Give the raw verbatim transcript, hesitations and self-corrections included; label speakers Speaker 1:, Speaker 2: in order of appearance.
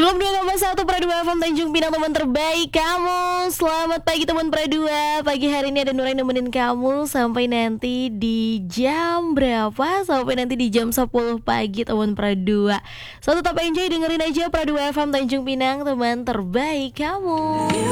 Speaker 1: sembilan puluh dua koma satu Pradua F M Tanjung Pinang, teman terbaik kamu. Selamat pagi teman Pradua. Pagi hari ini ada Nurai nemenin kamu sampai nanti di jam berapa? Sampai nanti di jam sepuluh pagi teman Pradua. So tetap enjoy, dengerin aja Pradua F M Tanjung Pinang, teman terbaik kamu.